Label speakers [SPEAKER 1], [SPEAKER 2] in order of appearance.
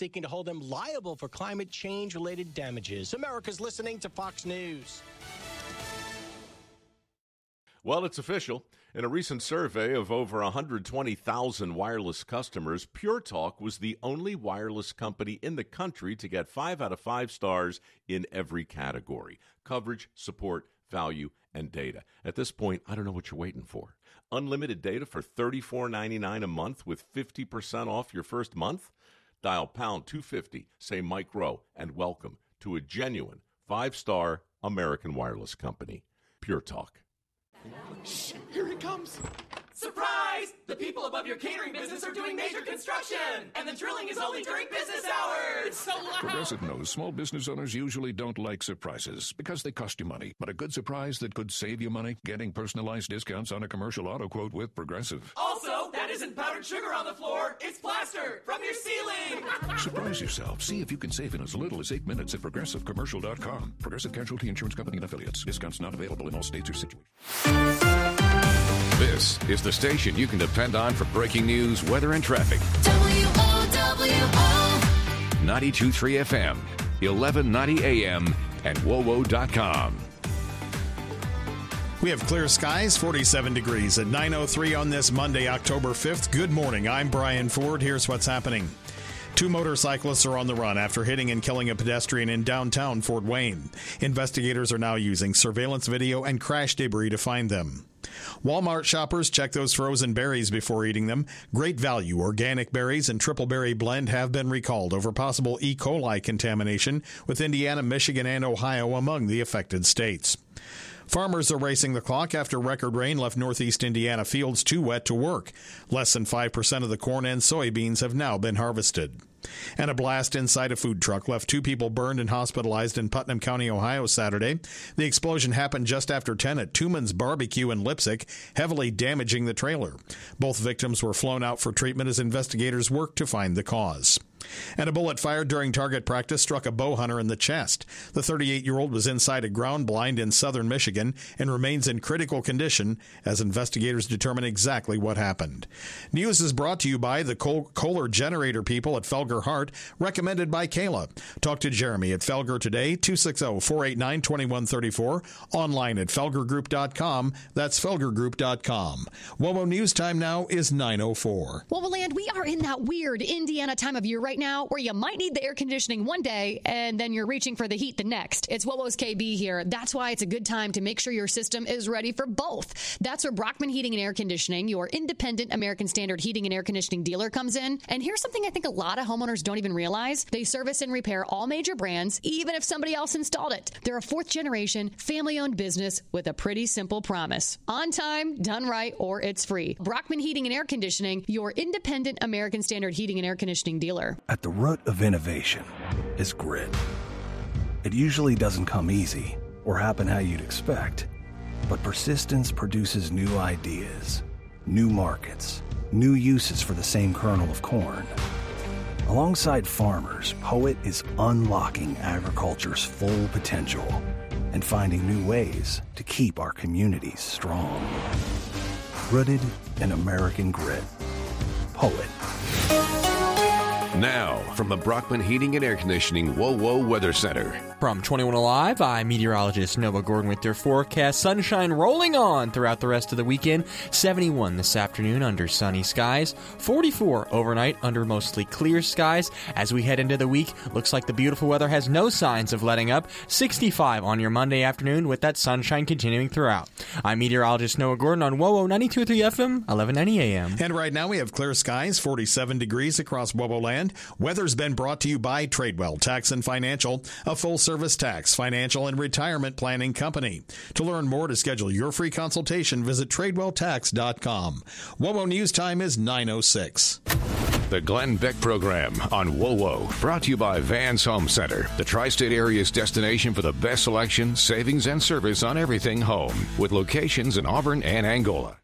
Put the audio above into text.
[SPEAKER 1] seeking to hold them liable for climate change-related damages. America's listening to Fox News.
[SPEAKER 2] Well, it's official. In a recent survey of over 120,000 wireless customers, Pure Talk was the only wireless company in the country to get 5 out of 5 stars in every category: coverage, support, value, and data. At this point, I don't know what you're waiting for. Unlimited data for $34.99 a month with 50% off your first month? Dial pound 250, say Mike Rowe, and welcome to a genuine 5-star American wireless company. Pure Talk.
[SPEAKER 3] Shh, here it comes. Surprise! The people above your catering business are doing major construction, and the drilling is only during business hours. It's so loud.
[SPEAKER 4] Progressive knows small business owners usually don't like surprises because they cost you money. But a good surprise that could save you money? Getting personalized discounts on a commercial auto quote with Progressive.
[SPEAKER 3] Also, that isn't powdered sugar on the floor. It's plaster from your ceiling.
[SPEAKER 4] Surprise yourself. See if you can save in as little as 8 minutes at ProgressiveCommercial.com. Progressive Casualty Insurance Company and Affiliates. Discounts not available in all states or situations.
[SPEAKER 5] This is the station you can depend on for breaking news, weather, and traffic.
[SPEAKER 6] WOWO.
[SPEAKER 5] 92.3 FM, 1190 AM, and WOWO.com.
[SPEAKER 7] We have clear skies, 47 degrees at 9:03 on this Monday, October 5th. Good morning. I'm Brian Ford. Here's what's happening. 2 motorcyclists are on the run after hitting and killing a pedestrian in downtown Fort Wayne. Investigators are now using surveillance video and crash debris to find them. Walmart shoppers, check those frozen berries before eating them. Great Value organic berries and triple berry blend have been recalled over possible E. coli contamination, with Indiana, Michigan, and Ohio among the affected states. Farmers are racing the clock after record rain left northeast Indiana fields too wet to work. Less than 5% of the corn and soybeans have now been harvested. And a blast inside a food truck left 2 people burned and hospitalized in Putnam County, Ohio, Saturday. The explosion happened just after 10 at Tuman's Barbecue in Lipsick, heavily damaging the trailer. Both victims were flown out for treatment as investigators worked to find the cause. And a bullet fired during target practice struck a bow hunter in the chest. The 38-year-old was inside a ground blind in southern Michigan and remains in critical condition as investigators determine exactly what happened. News is brought to you by the Kohler Generator people at Felger Hart, recommended by Kayla. Talk to Jeremy at Felger today, 260-489-2134, online at felgergroup.com. That's felgergroup.com. WOWO News Time now is 9:04.
[SPEAKER 8] WOWOland, we are in that weird Indiana time of year right now where you might need the air conditioning one day and then you're reaching for the heat the next. It's WOWO's KB here. That's why it's a good time to make sure your system is ready for both. That's where Brockman Heating and Air Conditioning, your independent American Standard heating and air conditioning dealer, comes in. And here's something I think a lot of homeowners don't even realize. They service and repair all major brands, even if somebody else installed it. They're a 4th-generation, family-owned business with a pretty simple promise. On time, done right, or it's free. Brockman Heating and Air Conditioning, your independent American Standard heating and air conditioning dealer.
[SPEAKER 9] At the root of innovation is grit. It usually doesn't come easy or happen how you'd expect, but persistence produces new ideas, new markets, new uses for the same kernel of corn. Alongside farmers, Poet is unlocking agriculture's full potential and finding new ways to keep our communities strong. Rooted in American grit. Poet.
[SPEAKER 5] Now, from the Brockman Heating and Air Conditioning WOWO Weather Center.
[SPEAKER 10] From 21 Alive, I'm meteorologist Noah Gordon with your forecast. Sunshine rolling on throughout the rest of the weekend. 71 this afternoon under sunny skies. 44 overnight under mostly clear skies. As we head into the week, looks like the beautiful weather has no signs of letting up. 65 on your Monday afternoon with that sunshine continuing throughout. I'm meteorologist Noah Gordon on WOWO 92.3 FM, 1190 AM.
[SPEAKER 7] And right now we have clear skies, 47 degrees across WOWO land. Weather's been brought to you by Tradewell Tax and Financial, a full-service tax, financial, and retirement planning company. To learn more, to schedule your free consultation, visit TradewellTax.com. WOWO News Time is 9:06.
[SPEAKER 5] The Glenn Beck Program on WOWO, brought to you by Vans Home Center, the tri-state area's destination for the best selection, savings, and service on everything home, with locations in Auburn and Angola.